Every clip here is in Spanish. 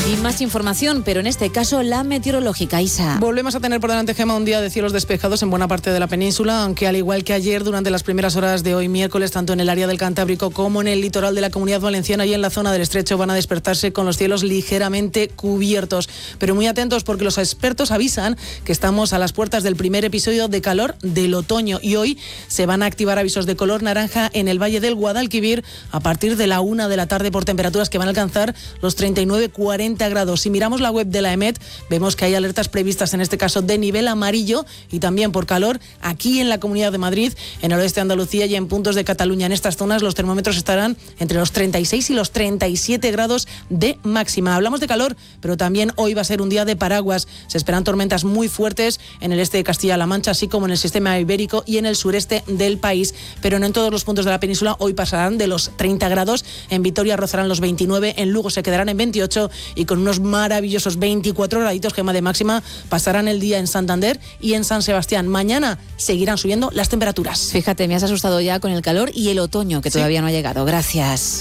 Y más información, pero en este caso la meteorológica, Isa. Volvemos a tener por delante, Gema, un día de cielos despejados en buena parte de la península, aunque al igual que ayer, durante las primeras horas de hoy miércoles, tanto en el área del Cantábrico como en el litoral de la Comunidad Valenciana y en la zona del Estrecho van a despertarse con los cielos ligeramente cubiertos. Pero muy atentos, porque los expertos avisan que estamos a las puertas del primer episodio de calor del otoño y hoy se van a activar avisos de color naranja en el Valle del Guadalquivir a partir de la 1 de la tarde por temperaturas que van a alcanzar los 39-40 grados. Si miramos la web de la EMET, vemos que hay alertas previstas, en este caso de nivel amarillo y también por calor aquí en la Comunidad de Madrid, en el oeste de Andalucía y en puntos de Cataluña. En estas zonas los termómetros estarán entre los 36 y los 37 grados de máxima. Hablamos de calor, pero también hoy va a ser un día de paraguas. Se esperan tormentas muy fuertes en el este de Castilla-La Mancha, así como en el sistema ibérico y en el sureste del país. Pero no en todos los puntos de la península. Hoy pasarán de los 30 grados. En Vitoria rozarán los 29, en Lugo se quedarán en 28 y con unos maravillosos 24 graditos, Gema, de máxima, pasarán el día en Santander y en San Sebastián. Mañana seguirán subiendo las temperaturas. Fíjate, me has asustado ya con el calor y el otoño, que todavía no ha llegado. Gracias.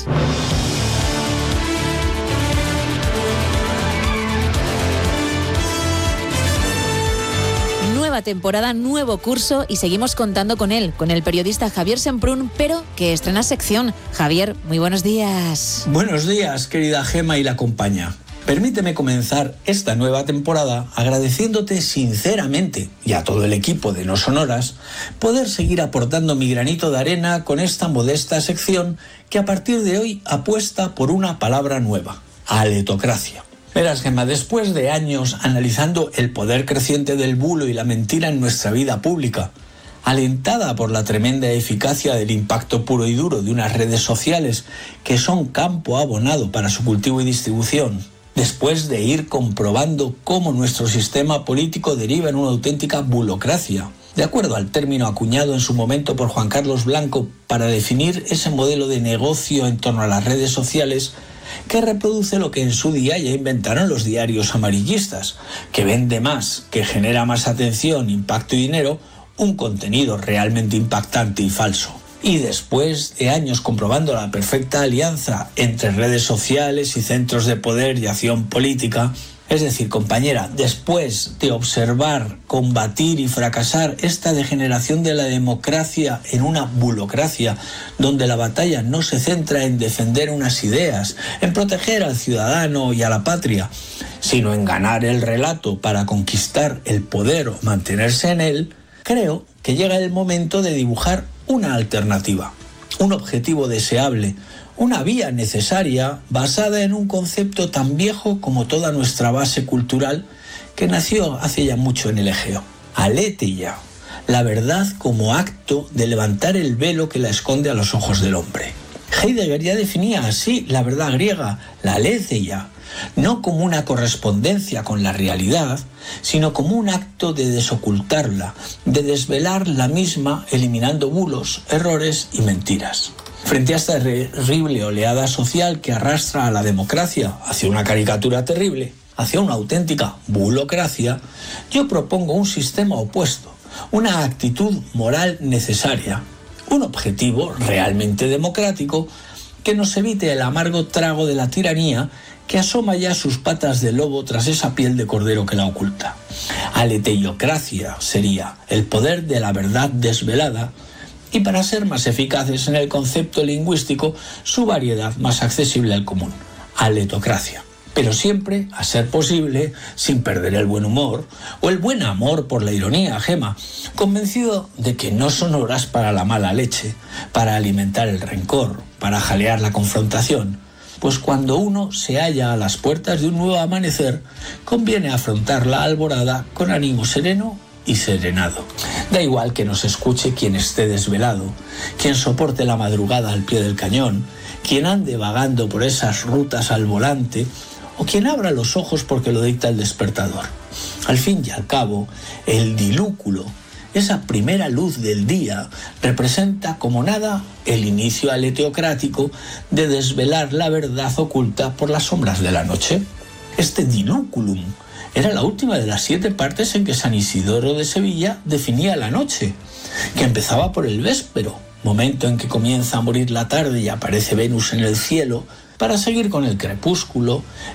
Nueva temporada, nuevo curso y seguimos contando con él, con el periodista Javier Semprún, pero que estrena sección. Javier, muy buenos días. Buenos días, querida Gema y la compañía. Permíteme comenzar esta nueva temporada agradeciéndote sinceramente, y a todo el equipo de No Sonoras, poder seguir aportando mi granito de arena con esta modesta sección que a partir de hoy apuesta por una palabra nueva: aletocracia. Verás, Gemma, después de años analizando el poder creciente del bulo y la mentira en nuestra vida pública, alentada por la tremenda eficacia del impacto puro y duro de unas redes sociales que son campo abonado para su cultivo y distribución, después de ir comprobando cómo nuestro sistema político deriva en una auténtica bulocracia, de acuerdo al término acuñado en su momento por Juan Carlos Blanco para definir ese modelo de negocio en torno a las redes sociales que reproduce lo que en su día ya inventaron los diarios amarillistas, que vende más, que genera más atención, impacto y dinero, un contenido realmente impactante y falso. Y después de años comprobando la perfecta alianza entre redes sociales y centros de poder y acción política, es decir, compañera, después de observar, combatir y fracasar esta degeneración de la democracia en una bulocracia, donde la batalla no se centra en defender unas ideas, en proteger al ciudadano y a la patria, sino en ganar el relato para conquistar el poder o mantenerse en él, creo que llega el momento de dibujar una alternativa, un objetivo deseable, una vía necesaria basada en un concepto tan viejo como toda nuestra base cultural que nació hace ya mucho en el Egeo. Aletheia, la verdad como acto de levantar el velo que la esconde a los ojos del hombre. Heidegger ya definía así la verdad griega, la aletheia, no como una correspondencia con la realidad, sino como un acto de desocultarla, de desvelar la misma, eliminando bulos, errores y mentiras. Frente a esta terrible oleada social que arrastra a la democracia hacia una caricatura terrible, hacia una auténtica bulocracia, yo propongo un sistema opuesto, una actitud moral necesaria, un objetivo realmente democrático que nos evite el amargo trago de la tiranía que asoma ya sus patas de lobo tras esa piel de cordero que la oculta. Aletheocracia sería el poder de la verdad desvelada, y para ser más eficaces en el concepto lingüístico, su variedad más accesible al común, aletocracia. Pero siempre, a ser posible, sin perder el buen humor o el buen amor por la ironía, Gema, convencido de que no son horas para la mala leche, para alimentar el rencor, para jalear la confrontación, pues cuando uno se halla a las puertas de un nuevo amanecer, conviene afrontar la alborada con ánimo sereno y serenado. Da igual que nos escuche quien esté desvelado, quien soporte la madrugada al pie del cañón, quien ande vagando por esas rutas al volante o quien abra los ojos porque lo dicta el despertador. Al fin y al cabo, el dilúculo, esa primera luz del día, representa como nada el inicio aleteocrático de desvelar la verdad oculta por las sombras de la noche. Este dilúculum era la última de las 7 partes en que San Isidoro de Sevilla definía la noche, que empezaba por el véspero, momento en que comienza a morir la tarde y aparece Venus en el cielo, para seguir con el crepúsculo,